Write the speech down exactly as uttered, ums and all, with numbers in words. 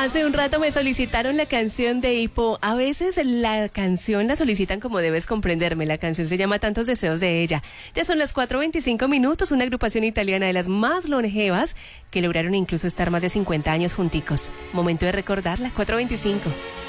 Hace un rato me solicitaron la canción de Hipo. A veces la canción la solicitan como Debes Comprenderme. La canción se llama Tantos Deseos de ella. Ya son las cuatro veinticinco minutos, una agrupación italiana de las más longevas que lograron incluso estar más de cincuenta años junticos. Momento de recordar las cuatro veinticinco.